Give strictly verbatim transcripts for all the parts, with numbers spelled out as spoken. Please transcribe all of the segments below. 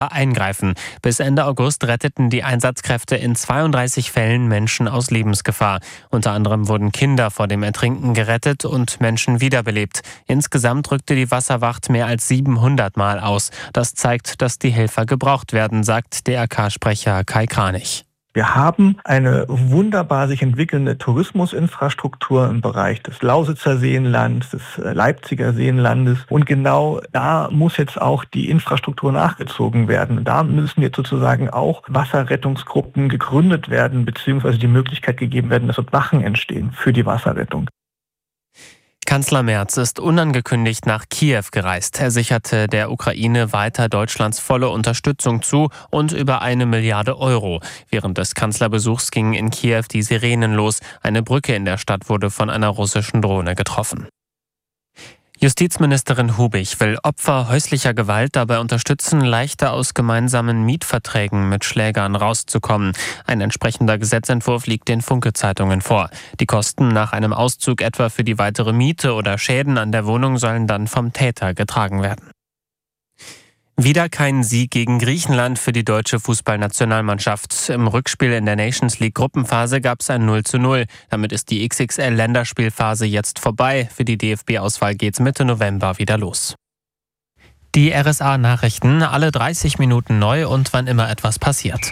eingreifen. Bis Ende August retteten die Einsatzkräfte in zweiunddreißig Fällen Menschen aus Lebensgefahr. Unter anderem wurden Kinder vor dem Ertrinken gerettet und Menschen wiederbelebt. Insgesamt rückte die Wasserwacht mehr als siebenhundert Mal aus. Das zeigt, dass die Helfer gebraucht werden, sagt D R K-Sprecher Kai Kranich. Wir haben eine wunderbar sich entwickelnde Tourismusinfrastruktur im Bereich des Lausitzer Seenlands, des Leipziger Seenlandes. Und genau da muss jetzt auch die Infrastruktur nachgezogen werden. Und da müssen jetzt sozusagen auch Wasserrettungsgruppen gegründet werden, beziehungsweise die Möglichkeit gegeben werden, dass dort Wachen entstehen für die Wasserrettung. Kanzler Merz ist unangekündigt nach Kiew gereist. Er sicherte der Ukraine weiter Deutschlands volle Unterstützung zu und über eine Milliarde Euro. Während des Kanzlerbesuchs gingen in Kiew die Sirenen los. Eine Brücke in der Stadt wurde von einer russischen Drohne getroffen. Justizministerin Hubig will Opfer häuslicher Gewalt dabei unterstützen, leichter aus gemeinsamen Mietverträgen mit Schlägern rauszukommen. Ein entsprechender Gesetzentwurf liegt den Funke-Zeitungen vor. Die Kosten nach einem Auszug etwa für die weitere Miete oder Schäden an der Wohnung sollen dann vom Täter getragen werden. Wieder kein Sieg gegen Griechenland für die deutsche Fußballnationalmannschaft. Im Rückspiel in der Nations League Gruppenphase gab es ein null zu null. Damit ist die X X L-Länderspielphase jetzt vorbei. Für die D F B-Auswahl geht's Mitte November wieder los. Die R S A-Nachrichten, alle dreißig Minuten neu und wann immer etwas passiert.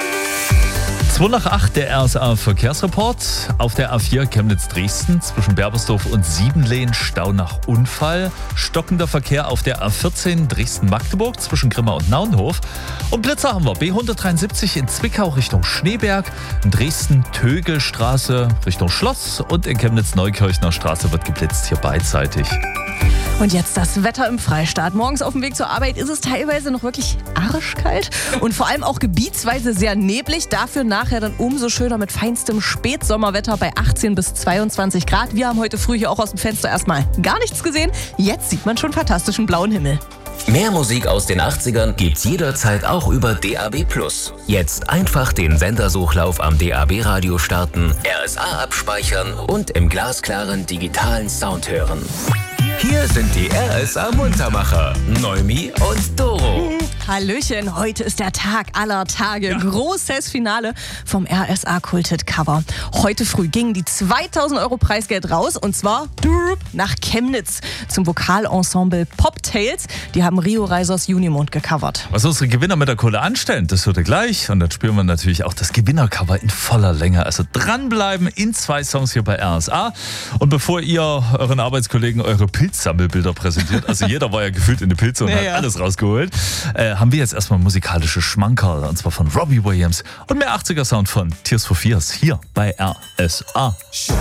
zwei nach acht, der R S A-Verkehrsreport. Auf der A vier Chemnitz-Dresden zwischen Berbersdorf und Siebenlehn Stau nach Unfall. Stockender Verkehr auf der A vierzehn Dresden-Magdeburg zwischen Grimma und Naunhof. Und Blitzer haben wir B hundertdreiundsiebzig in Zwickau Richtung Schneeberg. In Dresden Tögelstraße Richtung Schloss. Und in Chemnitz-Neukirchner Straße wird geblitzt, hier beidseitig. Und jetzt das Wetter im Freistaat. Morgens auf dem Weg zur Arbeit ist es teilweise noch wirklich arschkalt und vor allem auch gebietsweise sehr neblig. Dafür nachher dann umso schöner mit feinstem Spätsommerwetter bei achtzehn bis zweiundzwanzig Grad. Wir haben heute früh hier auch aus dem Fenster erstmal gar nichts gesehen. Jetzt sieht man schon fantastischen blauen Himmel. Mehr Musik aus den achtzigern gibt's jederzeit auch über D A B plus. Jetzt einfach den Sendersuchlauf am D A B-Radio starten, R S A abspeichern und im glasklaren digitalen Sound hören. Hier sind die R S A-Muntermacher, Noemi und Doro. Hallöchen, heute ist der Tag aller Tage. Ja. Großes Finale vom R S A-Kultet-Cover. Heute früh gingen die zweitausend Euro Preisgeld raus und zwar nach Chemnitz zum Vokalensemble Poptails. Die haben Rio Reisers Junimond gecovert. Was unsere Gewinner mit der Kohle anstellen, das hört ihr gleich. Und dann spüren wir natürlich auch das Gewinnercover in voller Länge. Also dranbleiben in zwei Songs hier bei R S A. Und bevor ihr euren Arbeitskollegen eure Pilzsammelbilder präsentiert, also jeder war ja gefühlt in die Pilze und ja, hat ja. alles rausgeholt, äh, haben wir jetzt erstmal musikalische Schmankerl, und zwar von Robbie Williams und mehr achtziger Sound von Tears for Fears hier bei R S A.